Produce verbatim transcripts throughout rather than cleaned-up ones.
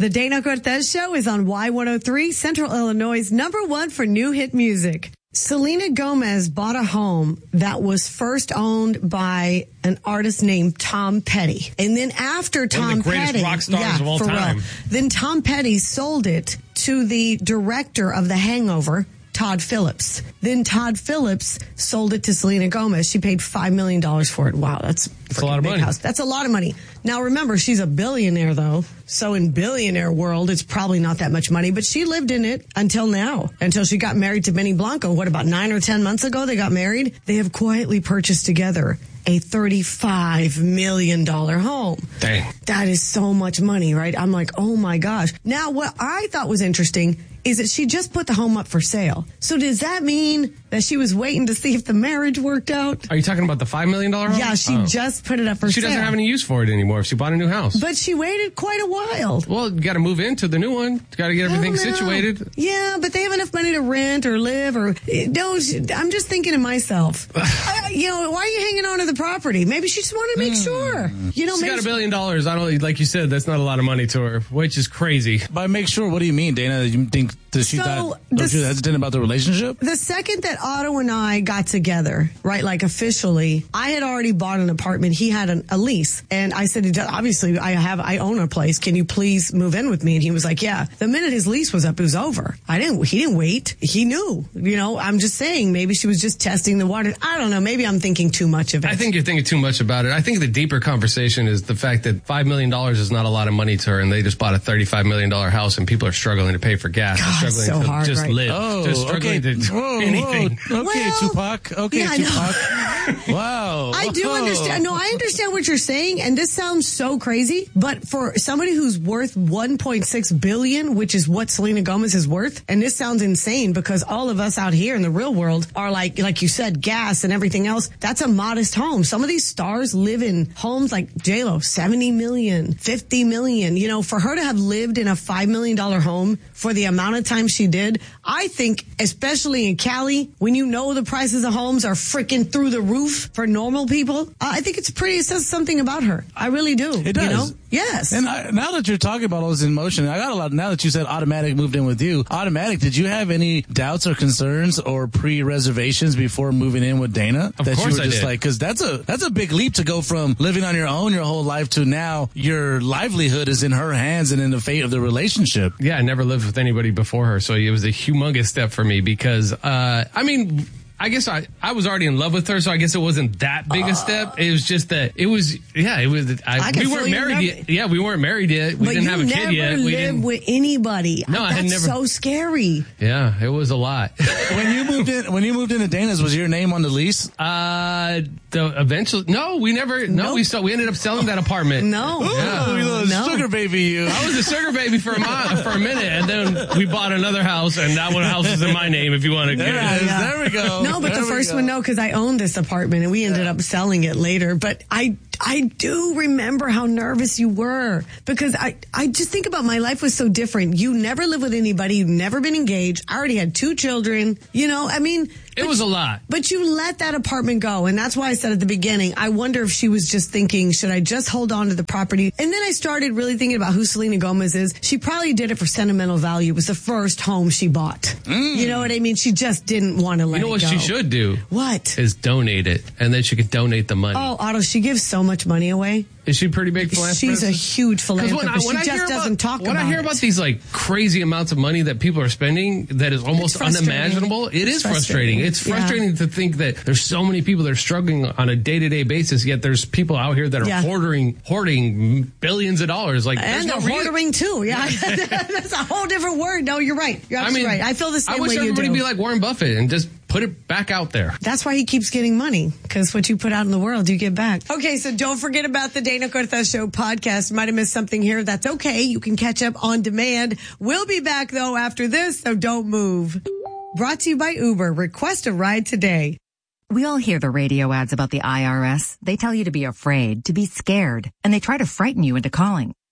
The Dana Cortez Show is on Y one oh three, Central Illinois' number one for new hit music. Selena Gomez bought a home that was first owned by an artist named Tom Petty. And then after Tom One of the greatest Petty, rock stars yeah, of all for time. real, then Tom Petty sold it to the director of The Hangover, Todd Phillips. Then Todd Phillips sold it to Selena Gomez. She paid five million dollars for it. Wow, that's, that's a lot of big money. House. That's a lot of money. Now, remember, she's a billionaire, though. So in billionaire world, it's probably not that much money. But she lived in it until now, until she got married to Benny Blanco. What, about nine or ten months ago they got married? They have quietly purchased together a thirty-five million dollars home. Dang. That is so much money, right? I'm like, oh my gosh. Now, what I thought was interesting is that she just put the home up for sale. So does that mean that she was waiting to see if the marriage worked out? Are you talking about the five million dollars home? Yeah, she oh. just put it up for she sale. She doesn't have any use for it anymore if she bought a new house. But she waited quite a while. Well, you got to move into the new one. You got to get everything situated. Yeah, but they have enough money to rent or live or... No, I'm just thinking to myself, uh, you know, why are you hanging on to the property? Maybe she just wanted to make sure. You know, She's maybe got a billion dollars. I don't, like you said, that's not a lot of money to her, which is crazy. By make sure, what do you mean, Dana? You think that she So, thought... the- Don't you hesitant about the relationship? The second that Otto and I got together, right, like officially, I had already bought an apartment. He had an, a lease. And I said, obviously, I have, I own a place. Can you please move in with me? And he was like, yeah. The minute his lease was up, it was over. I didn't, he didn't wait. He knew, you know, I'm just saying, maybe she was just testing the water. I don't know. Maybe I'm thinking too much of it. I think you're thinking too much about it. I think the deeper conversation is the fact that five million dollars is not a lot of money to her, and they just bought a thirty-five million dollars house, and people are struggling to pay for gas. God, They're struggling so to hard, just right? live. Oh, just struggling okay. to do Whoa, anything. Whoa. Okay, Well, Tupac. Okay, yeah, Tupac. Wow. I do Oh. understand. No, I understand what you're saying, and this sounds so crazy. But for somebody who's worth one point six billion dollars, which is what Selena Gomez is worth, and this sounds insane because all of us out here in the real world are like, like you said, gas and everything else. That's a modest home. Some of these stars live in homes like J-Lo, seventy million dollars, fifty million dollars. You know, for her to have lived in a five million dollars home for the amount of time she did, I think, especially in Cali, when you know the prices of homes are freaking through the roof for normal people, I think it's pretty, it says something about her. I really do. It does. You know? Yes. And I, now that you're talking about all this in motion, I got a lot. Now that you said Automatic moved in with you, Automatic, did you have any doubts or concerns or pre-reservations before moving in with Dana? Of that course you were I just did. like, because that's a that's a big leap to go from living on your own your whole life to now your livelihood is in her hands and in the fate of the relationship. Yeah, I never lived with anybody before her, so it was a humongous step for me because, uh, I mean... I guess I, I was already in love with her, so I guess it wasn't that big a step. It was just that it was, yeah, it was, I, I can we feel weren't you married never- yet. Yeah, we weren't married yet. We but didn't you have a never kid yet. We lived didn't. with anybody. No, I had That's never- so scary. Yeah, it was a lot. When you moved in, when you moved into Dana's, was your name on the lease? Uh, the, eventually, no, we never, no, Nope. we saw, we ended up selling that apartment. No. Yeah. Oh, you little No. sugar baby, you. I was a sugar baby for a mo- for a minute, and then we bought another house, and that one house is in my name. If you want to get There it. it is. There we go. No, but There the we first go. one, no, because I owned this apartment and we ended up selling it later. But I, I do remember how nervous you were because I, I just think about my life was so different. You never lived with anybody. You've never been engaged. I already had two children. You know, I mean, It was a lot. but you let that apartment go. And that's why I said at the beginning, I wonder if she was just thinking, should I just hold on to the property? And then I started really thinking about who Selena Gomez is. She probably did it for sentimental value. It was the first home she bought. Mm. You know what I mean? She just didn't want to let You know it what go. she should do? What? Is donate it, and then she could donate the money. Oh, Otto, she gives so much money away. Is she a pretty big philanthropist? She's a huge 'Cause when philanthropist. I, when She I just hear doesn't about, talk when about I hear it. about these like crazy amounts of money that people are spending, that is almost frustrating. unimaginable. It It's is frustrating. frustrating. It's Yeah. frustrating to think that there's so many people that are struggling on a day to day basis. Yet there's people out here that are Yeah. hoarding, hoarding billions of dollars. Like there's And no they're reason- hoarding too. Yeah, that's a whole different word. No, you're right. You're I absolutely mean, right. I feel the same I wish way you everybody do. be like Warren Buffett and just put it back out there. That's why he keeps getting money, because what you put out in the world, you get back. Okay, so don't forget about the Dana Cortez Show podcast. Might have missed something here. That's okay. You can catch up on demand. We'll be back, though, after this, so don't move. Brought to you by Uber. Request a ride today. We all hear the radio ads about the I R S. They tell you to be afraid, to be scared, and they try to frighten you into calling.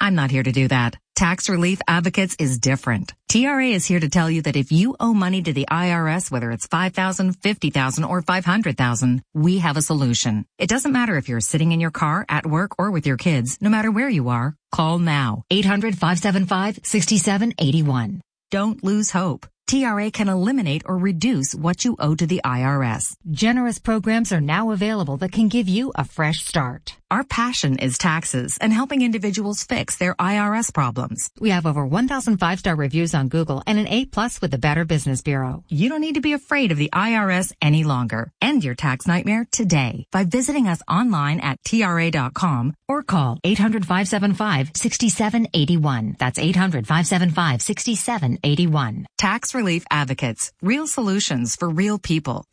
I'm not here to do that. Tax Relief Advocates is different. T R A is here to tell you that if you owe money to the I R S, whether it's five thousand dollars, fifty thousand dollars, or five hundred thousand dollars, we have a solution. It doesn't matter if you're sitting in your car, at work, or with your kids. No matter where you are, call now. eight hundred, five seven five, six seven eight one. Don't lose hope. T R A can eliminate or reduce what you owe to the I R S. Generous programs are now available that can give you a fresh start. Our passion is taxes and helping individuals fix their I R S problems. We have over one thousand five-star reviews on Google and an A plus with the Better Business Bureau. You don't need to be afraid of the I R S any longer. End your tax nightmare today by visiting us online at T R A dot com or call eight hundred, five seven five, six seven eight one. That's eight hundred, five seven five, six seven eight one. Tax Relief Advocates. Real solutions for real people.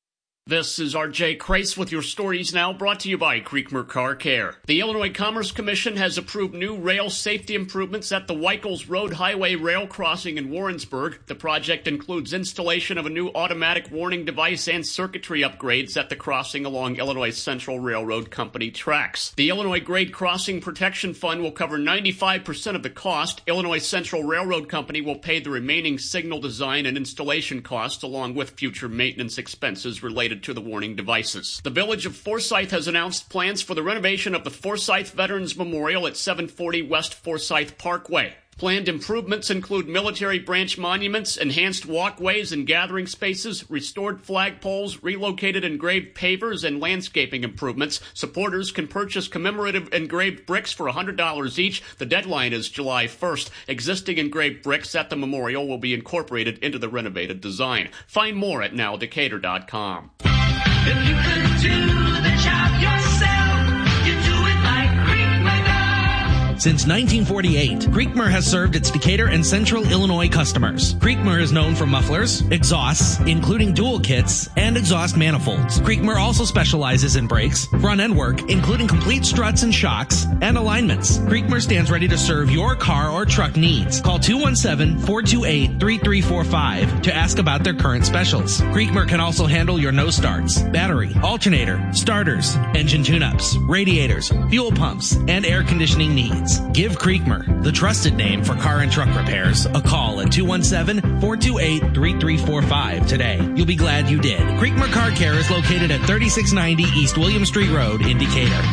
This is R J Kreis with your stories now, brought to you by Creekmer Car Care. The Illinois Commerce Commission has approved new rail safety improvements at the Weichels Road Highway rail crossing in Warrensburg. The project includes installation of a new automatic warning device and circuitry upgrades at the crossing along Illinois Central Railroad Company tracks. The Illinois Grade Crossing Protection Fund will cover ninety-five percent of the cost. Illinois Central Railroad Company will pay the remaining signal design and installation costs, along with future maintenance expenses related to the warning devices. The Village of Forsyth has announced plans for the renovation of the Forsyth Veterans Memorial at seven forty West Forsyth Parkway. Planned improvements include military branch monuments, enhanced walkways and gathering spaces, restored flagpoles, relocated engraved pavers, and landscaping improvements. Supporters can purchase commemorative engraved bricks for one hundred dollars each. The deadline is July first. Existing engraved bricks at the memorial will be incorporated into the renovated design. Find more at now decatur dot com. If you could do the job yourself, you do it like Creekmer does. Since nineteen forty-eight, Creekmer has served its Decatur and Central Illinois customers. Creekmer is known for mufflers, exhausts, including dual kits, and exhaust manifolds. Creekmer also specializes in brakes, front-end work, including complete struts and shocks, and alignments. Creekmer stands ready to serve your car or truck needs. Call two one seven, four two eight, three three four five to ask about their current specials. Creekmer can also handle your no starts, battery, alternator, starters, engine tune-ups, radiators, fuel pumps, and air conditioning needs. Give Creekmer, the trusted name for car and truck repairs, a call at two one seven, four two eight, three three four five today. You'll be glad you did. Creekmer Car Care is located at thirty-six ninety East William Street Road in Decatur.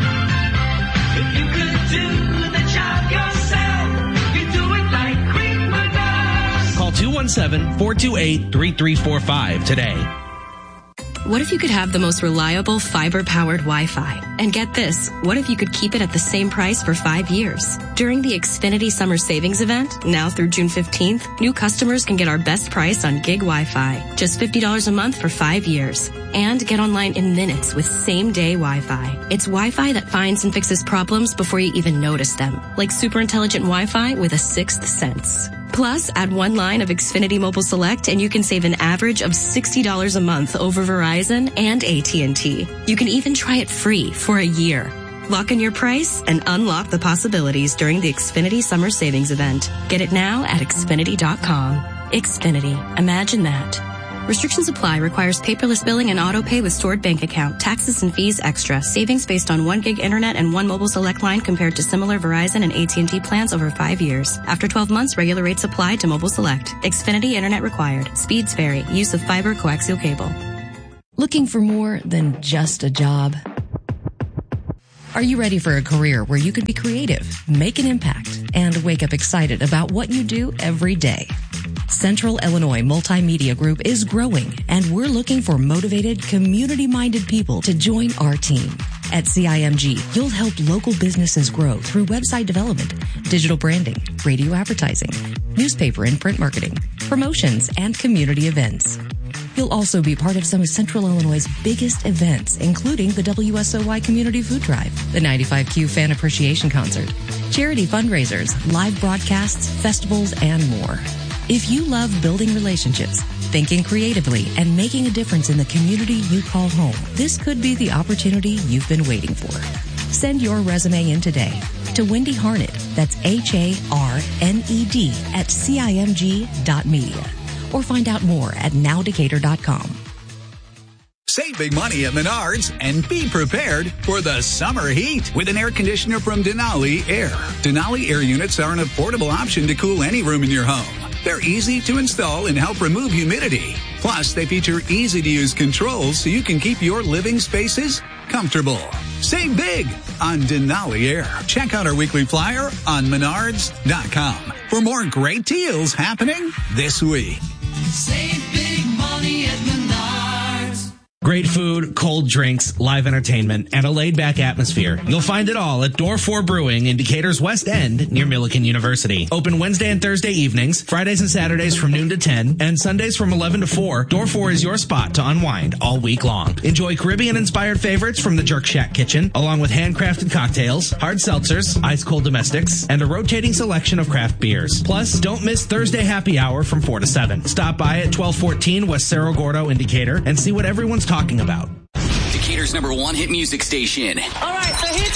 If you could do the job yourself, you do it like Creekmer does. Call two one seven, four two eight, three three four five today. What if you could have the most reliable fiber-powered Wi-Fi? And get this, what if you could keep it at the same price for five years? During the Xfinity Summer Savings Event, now through June fifteenth, new customers can get our best price on gig Wi-Fi, just fifty dollars a month for five years. And get online in minutes with same-day Wi-Fi. It's Wi-Fi that finds and fixes problems before you even notice them, like super intelligent Wi-Fi with a sixth sense. Plus, add one line of Xfinity Mobile Select and you can save an average of sixty dollars a month over Verizon and A T and T. You can even try it free for a year. Lock in your price and unlock the possibilities during the Xfinity Summer Savings Event. Get it now at Xfinity dot com. Xfinity. Imagine that. Restrictions apply. Requires paperless billing and auto pay with stored bank account. Taxes and fees extra. Savings based on one gig internet and one mobile select line compared to similar Verizon and A T and T plans over five years. After twelve months, regular rates apply to mobile select. Xfinity internet required. Speeds vary. Use of fiber coaxial cable. Looking for more than just a job? Are you ready for a career where you could be creative, make an impact, and wake up excited about what you do every day? Central Illinois Multimedia Group is growing, and we're looking for motivated, community-minded people to join our team. At C I M G, you'll help local businesses grow through website development, digital branding, radio advertising, newspaper and print marketing, promotions, and community events. You'll also be part of some of Central Illinois' biggest events, including the W S O Y Community Food Drive, the ninety-five Q Fan Appreciation Concert, charity fundraisers, live broadcasts, festivals, and more. If you love building relationships, thinking creatively, and making a difference in the community you call home, this could be the opportunity you've been waiting for. Send your resume in today to Wendy Harned, that's H A R N E D, at C I M G dot media. Or find out more at now decatur dot com. Save big money at Menards and be prepared for the summer heat with an air conditioner from Denali Air. Denali Air units are an affordable option to cool any room in your home. They're easy to install and help remove humidity. Plus, they feature easy-to-use controls so you can keep your living spaces comfortable. Save big on Denali Air. Check out our weekly flyer on menards dot com for more great deals happening this week. Save big money at Menards. Great food, cold drinks, live entertainment, and a laid-back atmosphere. You'll find it all at Door four Brewing in Decatur's West End near Millikan University. Open Wednesday and Thursday evenings, Fridays and Saturdays from noon to ten, and Sundays from eleven to four. Door four is your spot to unwind all week long. Enjoy Caribbean-inspired favorites from the Jerk Shack kitchen, along with handcrafted cocktails, hard seltzers, ice-cold domestics, and a rotating selection of craft beers. Plus, don't miss Thursday happy hour from four to seven. Stop by at twelve fourteen West Cerro Gordo in Decatur and see what everyone's talking about. Decatur's number one hit music station. All right, so here's